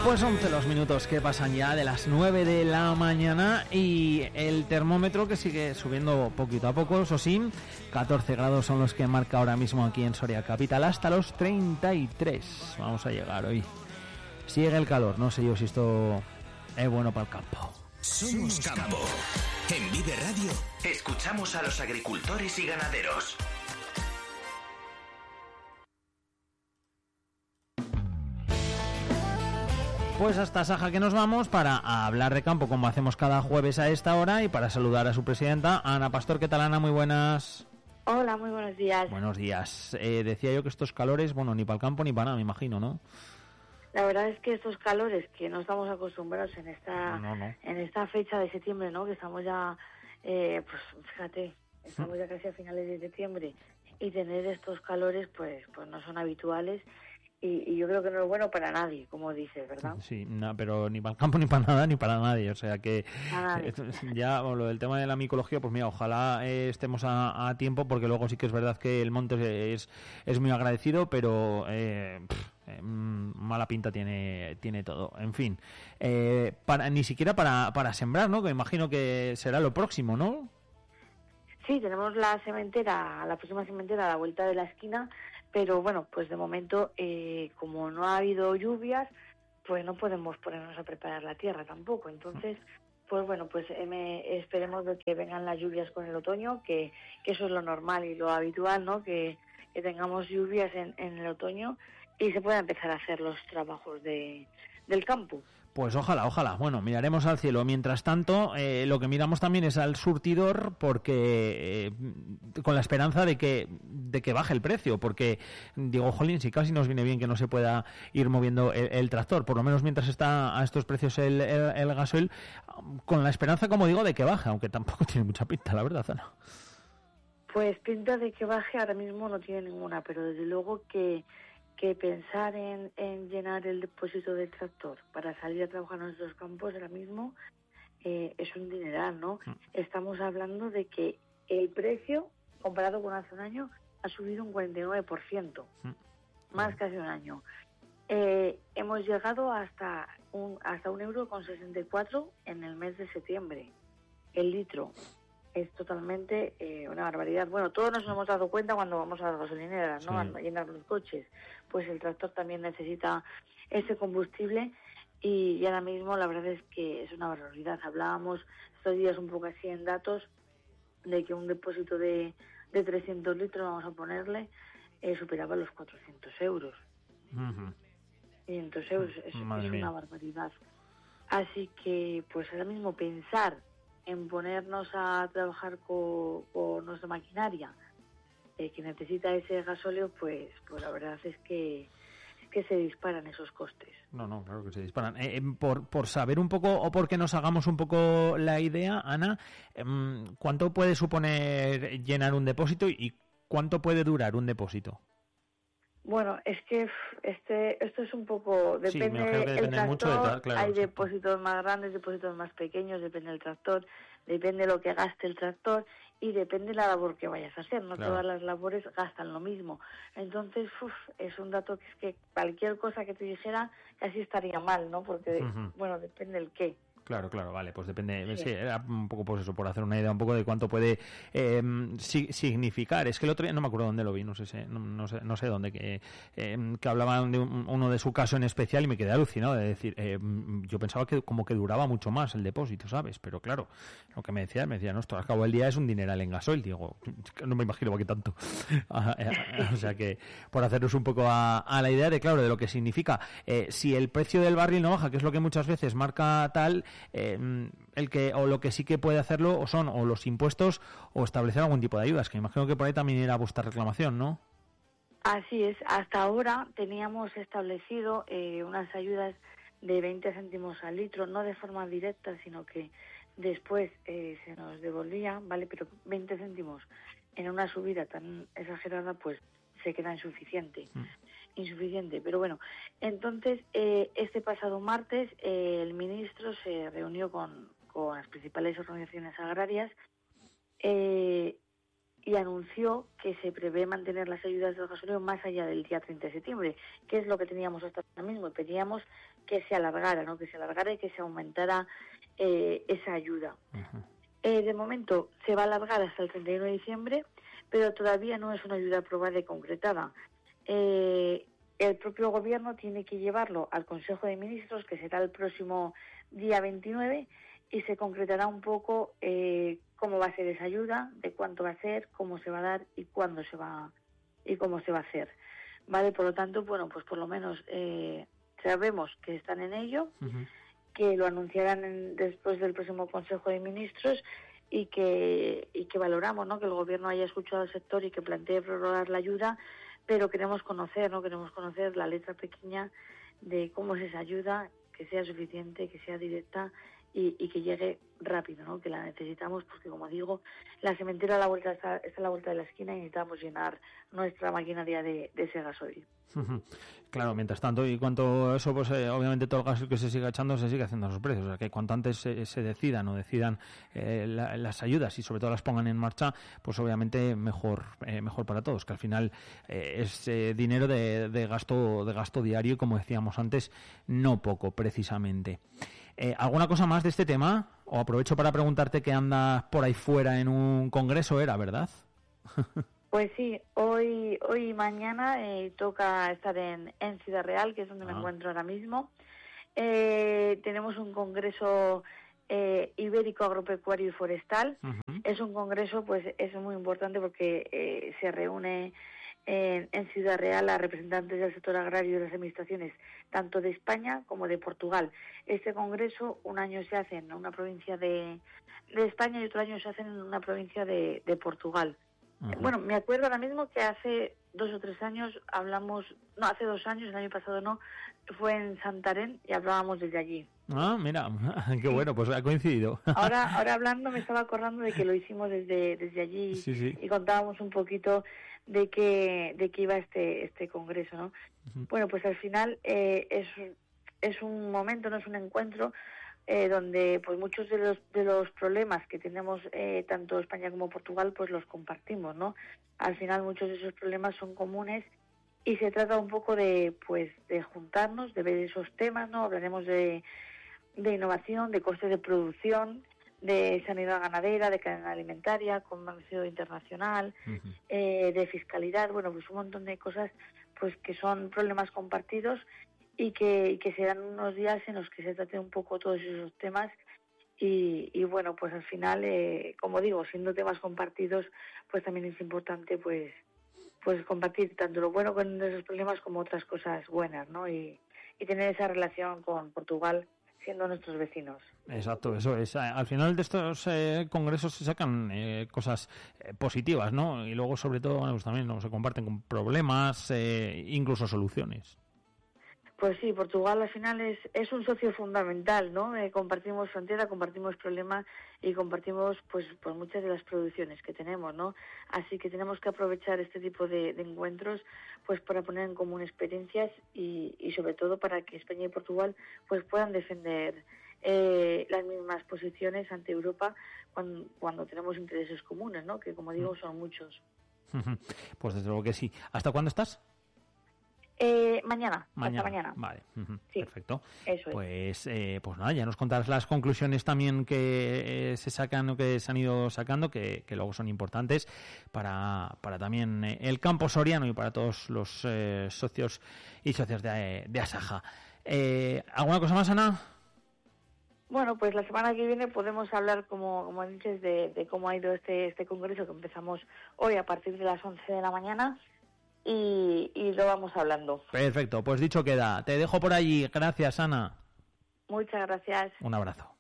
Pues 11 los minutos que pasan ya de las 9 de la mañana y el termómetro que sigue subiendo poquito a poco, eso sí, 14 grados son los que marca ahora mismo aquí en Soria Capital, hasta los 33 vamos a llegar hoy. Sigue el calor, no sé yo si esto es bueno para el campo. Somos Campo. En Vive Radio escuchamos a los agricultores y ganaderos. Pues hasta Saja que nos vamos para hablar de campo como hacemos cada jueves a esta hora y para saludar a su presidenta, Ana Pastor. ¿Qué tal, Ana? Muy buenas. Hola, muy buenos días. Buenos días. Decía yo que estos calores, bueno, ni para el campo ni para nada, me imagino, ¿no? La verdad es que estos calores que no estamos acostumbrados en esta fecha de septiembre, ¿no? Que estamos ya, pues fíjate, estamos ya casi a finales de septiembre y tener estos calores pues no son habituales. Y yo creo que no es bueno para nadie, como dices, ¿verdad? Sí, no, pero ni para el campo, ni para nada, ni para nadie. O sea que ya lo del tema de la micología, pues mira, ojalá estemos a tiempo, porque luego sí que es verdad que el monte es muy agradecido, pero mala pinta tiene próximo, en fin. Ni siquiera para sembrar, ¿no? Que imagino que será lo próximo, ¿no? Sí, tenemos la próxima cementera a la vuelta de la esquina, pero bueno, pues de momento, como no ha habido lluvias, pues no podemos ponernos a preparar la tierra tampoco. Entonces, pues bueno, pues esperemos de que vengan las lluvias con el otoño, que eso es lo normal y lo habitual, ¿no? Que tengamos lluvias en el otoño y se pueda empezar a hacer los trabajos del campo. Pues ojalá. Bueno, miraremos al cielo. Mientras tanto, lo que miramos también es al surtidor, porque con la esperanza de que baje el precio, porque digo, jolín, si casi nos viene bien que no se pueda ir moviendo el tractor, por lo menos mientras está a estos precios el gasoil, con la esperanza, como digo, de que baje, aunque tampoco tiene mucha pinta, la verdad, Ana. Pues pinta de que baje ahora mismo no tiene ninguna, pero desde luego que pensar en llenar el depósito del tractor para salir a trabajar en nuestros campos ahora mismo es un dineral, ¿no? Estamos hablando de que el precio, comparado con hace un año, ha subido un 49%, más que hace un año. Hemos llegado hasta un €1,64 en el mes de septiembre, el litro. Es totalmente una barbaridad. Bueno, todos nos hemos dado cuenta cuando vamos a las gasolineras, ¿no? A llenar los coches. Pues el tractor también necesita ese combustible y ahora mismo la verdad es que es una barbaridad. Hablábamos estos días un poco así en datos de que un depósito de 300 litros, vamos a ponerle, superaba los 400 euros. 500 euros, es una barbaridad. Así que, pues ahora mismo pensar en ponernos a trabajar con nuestra maquinaria que necesita ese gasóleo, pues la verdad es que se disparan esos costes. No, claro que se disparan. Por saber un poco, o porque nos hagamos un poco la idea, Ana, ¿cuánto puede suponer llenar un depósito y cuánto puede durar un depósito? Bueno, es que esto es un poco, depende del tractor, mucho claro, hay depósitos más grandes, depósitos más pequeños, depende del tractor, depende de lo que gaste el tractor y depende de la labor que vayas a hacer, no todas las labores gastan lo mismo. Entonces, es un dato que es que cualquier cosa que te dijera casi estaría mal, ¿no? Porque, bueno, depende del qué. Claro, vale, pues depende, sí, era un poco pues eso, por hacer una idea un poco de cuánto puede significar. Es que el otro día, no me acuerdo dónde lo vi, no sé dónde, que hablaban de uno de su caso en especial y me quedé alucinado de decir, yo pensaba que como que duraba mucho más el depósito, ¿sabes? Pero claro, lo que me decía, no, esto al cabo del día es un dineral en gasoil, digo, no me imagino por qué tanto. O sea que, por haceros un poco a la idea de lo que significa, si el precio del barril no baja, que es lo que muchas veces marca tal, lo que sí que puede hacerlo o los impuestos o establecer algún tipo de ayudas, que imagino que por ahí también irá a buscar reclamación, ¿no? Así es, hasta ahora teníamos establecido unas ayudas de 20 céntimos al litro, no de forma directa, sino que después se nos devolvía, ¿vale? Pero 20 céntimos en una subida tan exagerada, pues se queda insuficiente. Pero bueno, entonces este pasado martes el ministro se reunió con las principales organizaciones agrarias y anunció que se prevé mantener las ayudas del gasóleo más allá del día 30 de septiembre, que es lo que teníamos hasta ahora mismo, y pedíamos que se alargara, ¿no? Que se alargara y que se aumentara esa ayuda. De momento se va a alargar hasta el 31 de diciembre, pero todavía no es una ayuda aprobada y concretada. El propio gobierno tiene que llevarlo al Consejo de Ministros, que será el próximo día 29, y se concretará un poco cómo va a ser esa ayuda, de cuánto va a ser, cómo se va a dar y cuándo se va y cómo se va a hacer. Vale, por lo tanto, bueno, pues por lo menos sabemos que están en ello, que lo anunciarán después del próximo Consejo de Ministros y que valoramos, ¿no?, que el gobierno haya escuchado al sector y que plantee prorrogar la ayuda, pero queremos conocer, ¿no?, queremos conocer la letra pequeña de cómo es esa ayuda, que sea suficiente, que sea directa y que llegue rápido, ¿no?, que la necesitamos porque, como digo, la cementera está a la vuelta de la esquina y necesitamos llenar nuestra maquinaria de ese gasoil. Claro, mientras tanto, y cuanto eso, pues obviamente todo el gas que se siga echando se sigue haciendo a esos precios. O sea, que cuanto antes se decidan las ayudas y sobre todo las pongan en marcha, pues obviamente mejor para todos, que al final es dinero de gasto diario y, como decíamos antes, no poco, precisamente. ¿Alguna cosa más de este tema? O aprovecho para preguntarte que andas por ahí fuera en un congreso, ¿verdad? Pues sí, hoy y mañana toca estar en Ciudad Real, que es donde me encuentro ahora mismo. Tenemos un congreso ibérico agropecuario y forestal. Es un congreso, pues es muy importante porque se reúne en Ciudad Real a representantes del sector agrario y de las administraciones, tanto de España como de Portugal. Este congreso un año se hace en una provincia de España y otro año se hace en una provincia de Portugal. Bueno, me acuerdo ahora mismo que hace 2 o 3 años hace 2 años, el año pasado no, fue en Santarém y hablábamos desde allí. Ah, mira, qué bueno, pues ha coincidido. Ahora hablando me estaba acordando de que lo hicimos desde allí sí. Y contábamos un poquito de qué iba este congreso, ¿no? Bueno, pues al final es un momento, no es un encuentro donde pues muchos de los problemas que tenemos tanto España como Portugal pues los compartimos, ¿no? Al final muchos de esos problemas son comunes y se trata un poco de juntarnos, de ver esos temas, ¿no? Hablaremos de innovación, de costes de producción, de sanidad ganadera, de cadena alimentaria, comercio internacional, de fiscalidad, bueno, pues un montón de cosas pues que son problemas compartidos y que serán unos días en los que se trate un poco todos esos temas y bueno, pues al final, como digo, siendo temas compartidos, pues también es importante pues compartir tanto lo bueno con esos problemas como otras cosas buenas, ¿no? Y tener esa relación con Portugal siendo nuestros vecinos. Exacto, eso es. Al final de estos congresos se sacan cosas positivas, ¿no? Y luego, sobre todo, pues también se comparten con problemas, incluso soluciones. Pues sí, Portugal al final es un socio fundamental, ¿no? Compartimos frontera, compartimos problemas y compartimos pues muchas de las producciones que tenemos, ¿no? Así que tenemos que aprovechar este tipo de encuentros pues para poner en común experiencias y sobre todo para que España y Portugal pues puedan defender las mismas posiciones ante Europa cuando tenemos intereses comunes, ¿no? Que, como digo, son muchos. Pues desde luego que sí. ¿Hasta cuándo estás? Mañana. Hasta mañana. Vale, sí, perfecto. Eso pues nada, ya nos contarás las conclusiones también que se sacan o que se han ido sacando, que luego son importantes para también el campo soriano y para todos los socios y socias de Asaja. ¿Alguna cosa más, Ana? Bueno, pues la semana que viene podemos hablar, como dices, de cómo ha ido este congreso que empezamos hoy a partir de las 11 de la mañana. Y lo vamos hablando. Perfecto, pues dicho queda. Te dejo por allí. Gracias, Ana. Muchas gracias. Un abrazo.